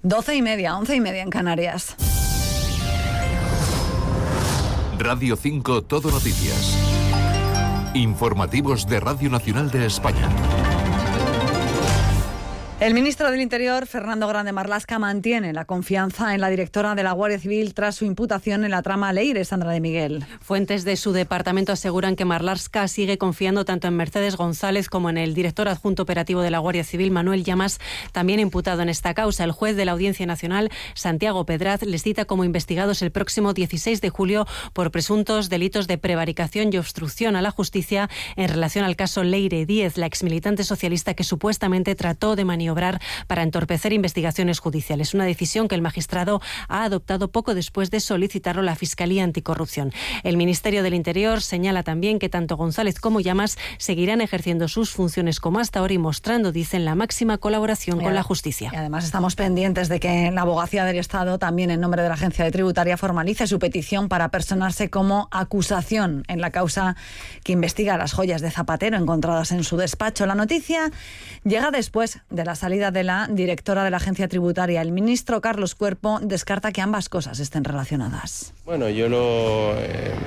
12:30, 11:30 en Canarias. Radio 5 Todo Noticias. Informativos de Radio Nacional de España. El ministro del Interior, Fernando Grande Marlaska, mantiene la confianza en la directora de la Guardia Civil tras su imputación en la trama Leire, Sandra de Miguel. Fuentes de su departamento aseguran que Marlaska sigue confiando tanto en Mercedes González como en el director adjunto operativo de la Guardia Civil, Manuel Llamas, también imputado en esta causa. El juez de la Audiencia Nacional, Santiago Pedraz, les cita como investigados el próximo 16 de julio por presuntos delitos de prevaricación y obstrucción a la justicia en relación al caso Leire Díez, la exmilitante socialista que supuestamente trató de maniobrar para entorpecer investigaciones judiciales. Una decisión que el magistrado ha adoptado poco después de solicitarlo la Fiscalía Anticorrupción. El Ministerio del Interior señala también que tanto González como Llamas seguirán ejerciendo sus funciones como hasta ahora y mostrando, dicen, la máxima colaboración con la justicia. Y además estamos pendientes de que la Abogacía del Estado, también en nombre de la Agencia Tributaria, formalice su petición para personarse como acusación en la causa que investiga las joyas de Zapatero encontradas en su despacho. La noticia llega después de la salida de la directora de la Agencia Tributaria. El ministro Carlos Cuerpo descarta que ambas cosas estén relacionadas. Bueno, yo lo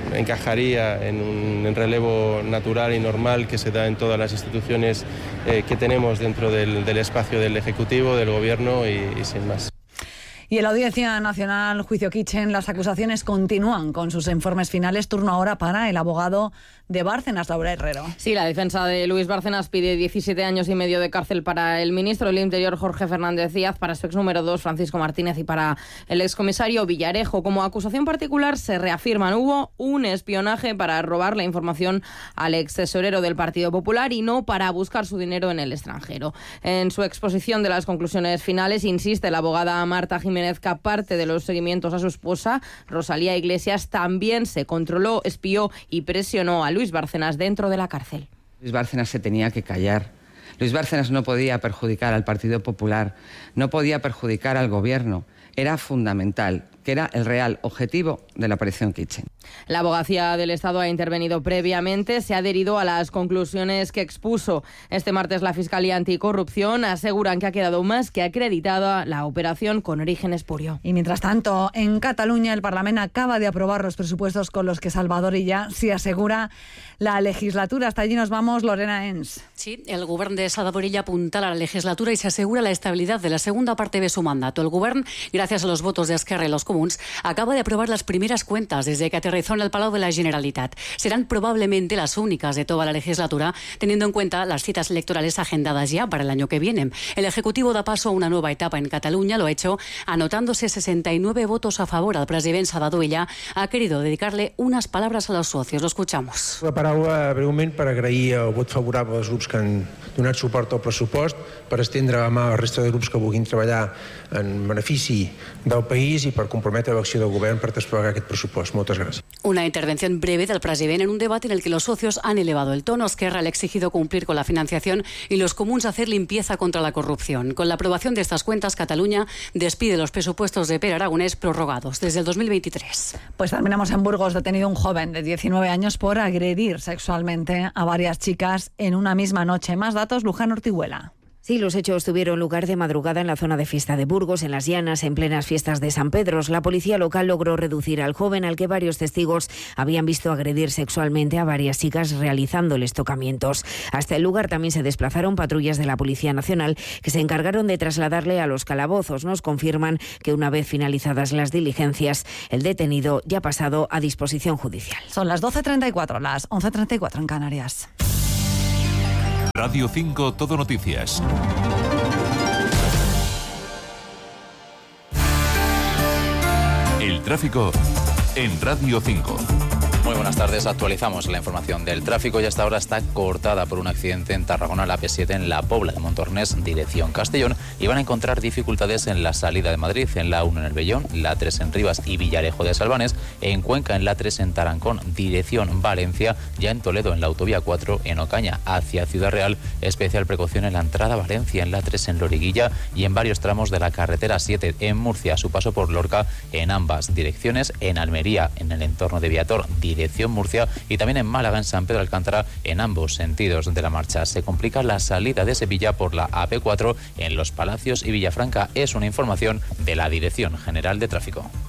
encajaría en un relevo natural y normal que se da en todas las instituciones que tenemos dentro del espacio del Ejecutivo, del Gobierno y sin más. Y en la Audiencia Nacional, juicio Kitchen, las acusaciones continúan con sus informes finales. Turno ahora para el abogado de Bárcenas, Laura Herrero. Sí, la defensa de Luis Bárcenas pide 17 años y medio de cárcel para el ministro del Interior, Jorge Fernández Díaz, para su ex número 2, Francisco Martínez, y para el excomisario Villarejo. Como acusación particular se reafirman: hubo un espionaje para robar la información al ex tesorero del Partido Popular y no para buscar su dinero en el extranjero. En su exposición de las conclusiones finales insiste la abogada Marta Jiménez que, aparte de los seguimientos a su esposa, Rosalía Iglesias, también se controló, espió y presionó a Luis Bárcenas dentro de la cárcel. Luis Bárcenas se tenía que callar. Luis Bárcenas no podía perjudicar al Partido Popular, no podía perjudicar al Gobierno. Era fundamental, que era el real objetivo de la operación Kitchen. La Abogacía del Estado ha intervenido previamente, se ha adherido a las conclusiones que expuso este martes la Fiscalía Anticorrupción. Aseguran que ha quedado más que acreditada la operación con origen espurio. Y mientras tanto, en Cataluña, el Parlamento acaba de aprobar los presupuestos con los que Salvador Illa se asegura la legislatura. Hasta allí nos vamos, Lorena Ens. Sí, el govern de Salvador Illa apuntala la legislatura y se asegura la estabilidad de la segunda parte de su mandato. El govern, gracias a los votos de Esquerra y los Comuns, acaba de aprobar las primeras cuentas desde que aterrizó en el Palau de la Generalitat. Serán probablemente las únicas de toda la legislatura, teniendo en cuenta las citas electorales agendadas ya para el año que viene. El Ejecutivo da paso a una nueva etapa en Cataluña, lo ha hecho anotándose 69 votos a favor. El president Salvador Illa ha querido dedicarle unas palabras a los socios. Lo escuchamos. La paraula breument per agrair el vot favorable dels grups que han donat suport al pressupost, per estendre la mà a la resta de grups que vulguin treballar en benefici del país i per comprometre l'acció del govern per desplegar aquest pressupost. Moltes gràcies. Una intervención breve del presidente en un debate en el que los socios han elevado el tono. Esquerra le ha exigido cumplir con la financiación y los Comuns hacer limpieza contra la corrupción. Con la aprobación de estas cuentas, Cataluña despide los presupuestos de Pere Aragonés prorrogados desde el 2023. Pues terminamos en Burgos. Detenido un joven de 19 años por agredir sexualmente a varias chicas en una misma noche. Más datos, Luján Ortiguela. Sí, los hechos tuvieron lugar de madrugada en la zona de fiesta de Burgos, en Las Llanas, en plenas fiestas de San Pedro. La policía local logró reducir al joven, al que varios testigos habían visto agredir sexualmente a varias chicas realizándoles tocamientos. Hasta el lugar también se desplazaron patrullas de la Policía Nacional que se encargaron de trasladarle a los calabozos. Nos confirman que una vez finalizadas las diligencias, el detenido ya ha pasado a disposición judicial. Son las 12:34, las 11:34 en Canarias. Radio 5 Todo Noticias. El tráfico en Radio 5. Muy buenas tardes, actualizamos la información del tráfico y hasta ahora está cortada por un accidente en Tarragona, la P7 en La Pobla de Montornès, dirección Castellón, y van a encontrar dificultades en la salida de Madrid, en la 1 en el Vellón, la 3 en Rivas y Villarejo de Salvanes, en Cuenca en la 3 en Tarancón, dirección Valencia, ya en Toledo en la autovía 4 en Ocaña hacia Ciudad Real, especial precaución en la entrada a Valencia, en la 3 en Loriguilla y en varios tramos de la carretera 7 en Murcia, a su paso por Lorca en ambas direcciones, en Almería, en el entorno de Viator, dirección dirección Murcia, y también en Málaga, en San Pedro Alcántara, en ambos sentidos de la marcha. Se complica la salida de Sevilla por la AP4 en Los Palacios y Villafranca. Es una información de la Dirección General de Tráfico.